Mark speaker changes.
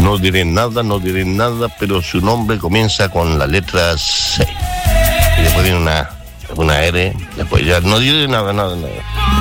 Speaker 1: No diré nada, pero su nombre comienza con la letra C. Y después viene una R, después ya no diré nada.